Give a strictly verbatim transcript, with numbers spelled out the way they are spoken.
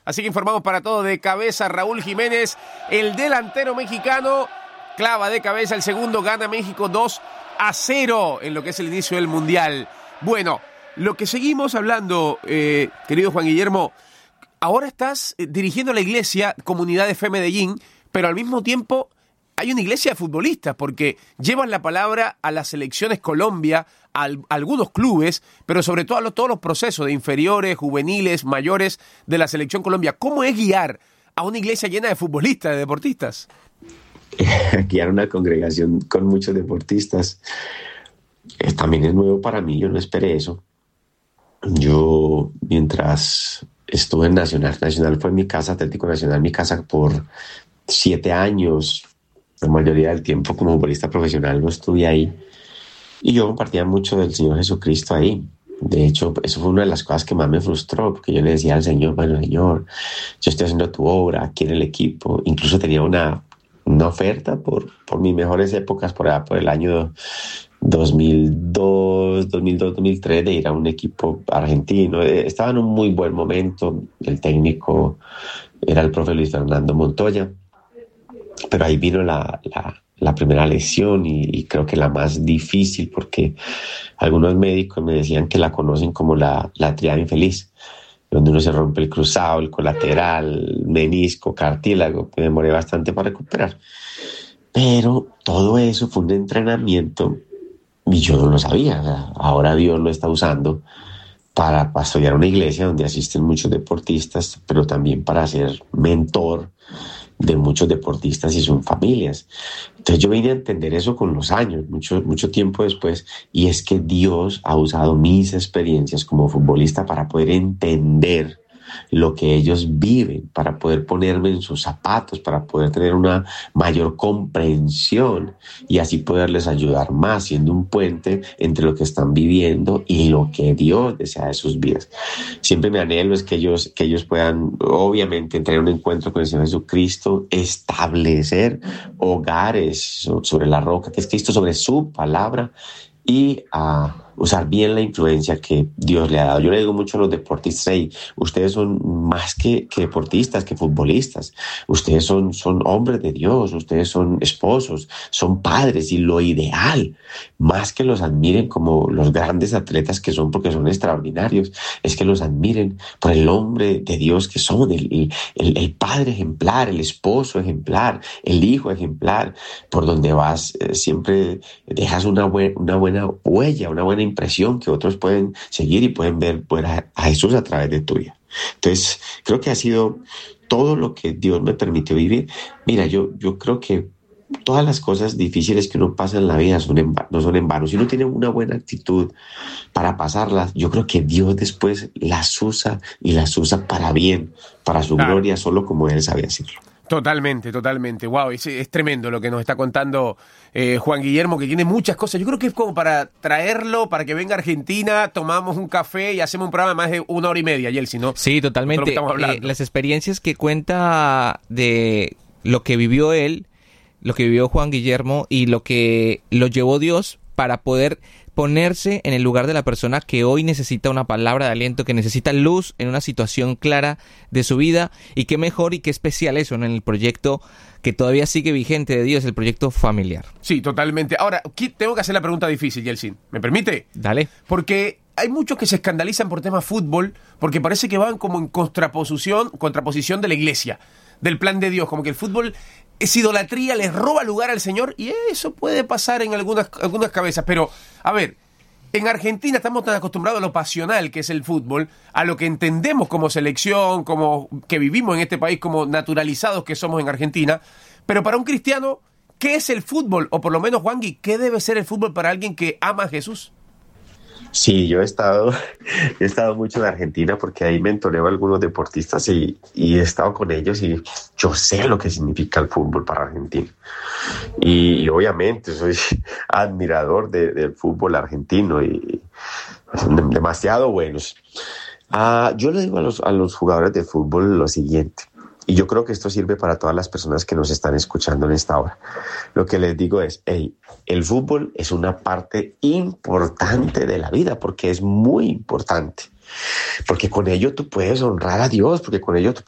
Así que informamos para todo de cabeza Raúl Jiménez, el delantero mexicano, clava de cabeza el segundo, gana México dos a cero en lo que es el inicio del Mundial. Bueno, lo que seguimos hablando, eh, querido Juan Guillermo, ahora estás dirigiendo la iglesia Comunidad de Fe Medellín, pero al mismo tiempo hay una iglesia de futbolistas, porque llevan la palabra a las selecciones Colombia, a, a algunos clubes, pero sobre todo a todos los procesos de inferiores, juveniles, mayores de la selección Colombia. ¿Cómo es guiar a una iglesia llena de futbolistas, de deportistas? Guiar una congregación con muchos deportistas eh, también es nuevo para mí. Yo no esperé eso. Yo, mientras estuve en Nacional, Nacional fue mi casa, Atlético Nacional mi casa por siete años, la mayoría del tiempo como futbolista profesional no estuve ahí, y yo compartía mucho del Señor Jesucristo ahí. De hecho, eso fue una de las cosas que más me frustró, porque yo le decía al Señor, bueno, Señor, yo estoy haciendo tu obra aquí en el equipo. Incluso tenía una, una oferta por, por mis mejores épocas, por, allá, por el año dos mil dos, dos mil dos, dos mil tres, de ir a un equipo argentino. Estaba en un muy buen momento. El técnico era el profe Luis Fernando Montoya, pero ahí vino la, la, la primera lesión, y, y creo que la más difícil, porque algunos médicos me decían que la conocen como la, la triada infeliz, donde uno se rompe el cruzado, el colateral, menisco, cartílago. Me demoré bastante para recuperar, pero todo eso fue un entrenamiento y yo no lo sabía. O sea, ahora Dios lo está usando para pastorear una iglesia donde asisten muchos deportistas, pero también para ser mentor de muchos deportistas y sus familias. Entonces yo vine a entender eso con los años, mucho, mucho tiempo después, y es que Dios ha usado mis experiencias como futbolista para poder entender lo que ellos viven, para poder ponerme en sus zapatos, para poder tener una mayor comprensión y así poderles ayudar más, siendo un puente entre lo que están viviendo y lo que Dios desea de sus vidas. Siempre mi anhelo es que ellos, que ellos puedan, obviamente, tener un encuentro con el Señor Jesucristo, establecer hogares sobre la roca que es Cristo, sobre su palabra, y a usar bien la influencia que Dios le ha dado. Yo le digo mucho a los deportistas, hey, ustedes son más que, que deportistas, que futbolistas. Ustedes son, son hombres de Dios, ustedes son esposos, son padres, y lo ideal, más que los admiren como los grandes atletas que son, porque son extraordinarios, es que los admiren por el hombre de Dios que son, el, el, el padre ejemplar, el esposo ejemplar, el hijo ejemplar. Por donde vas, eh, siempre dejas una, buen, una buena huella, una buena impresión que otros pueden seguir y pueden ver a Jesús a través de tuya. Entonces, creo que ha sido todo lo que Dios me permitió vivir. Mira, yo, yo creo que todas las cosas difíciles que uno pasa en la vida son en, no son en vano. Si uno tiene una buena actitud para pasarlas, yo creo que Dios después las usa, y las usa para bien, para su claro. gloria, solo como Él sabe hacerlo. Totalmente, totalmente. Wow, es, es tremendo lo que nos está contando eh, Juan Guillermo, que tiene muchas cosas. Yo creo que es como para traerlo, para que venga a Argentina, tomamos un café y hacemos un programa de más de una hora y media, Yeltsin, ¿no? Sí, totalmente. Eh, las experiencias que cuenta de lo que vivió él, lo que vivió Juan Guillermo y lo que lo llevó Dios para poder ponerse en el lugar de la persona que hoy necesita una palabra de aliento, que necesita luz en una situación clara de su vida. Y qué mejor y qué especial eso, ¿no? En el proyecto que todavía sigue vigente de Dios, el proyecto familiar. Sí, totalmente. Ahora, aquí tengo que hacer la pregunta difícil, Yeltsin. ¿Me permite? Dale. Porque hay muchos que se escandalizan por tema fútbol, porque parece que van como en contraposición, contraposición de la iglesia, del plan de Dios, como que el fútbol es idolatría, les roba lugar al Señor, y eso puede pasar en algunas, algunas cabezas. Pero, a ver, en Argentina estamos tan acostumbrados a lo pasional que es el fútbol, a lo que entendemos como selección, como que vivimos en este país, como naturalizados que somos en Argentina. Pero para un cristiano, ¿qué es el fútbol? O por lo menos, Juangui, ¿qué debe ser el fútbol para alguien que ama a Jesús? Sí, yo he estado, he estado mucho en Argentina, porque ahí mentoreo a algunos deportistas y, y he estado con ellos, y yo sé lo que significa el fútbol para Argentina. Y, y obviamente soy admirador de, del fútbol argentino, y son demasiado buenos. Uh, yo le digo a los, a los jugadores de fútbol lo siguiente, y yo creo que esto sirve para todas las personas que nos están escuchando en esta hora. Lo que les digo es, hey, el fútbol es una parte importante de la vida, porque es muy importante. Porque con ello tú puedes honrar a Dios, porque con ello tú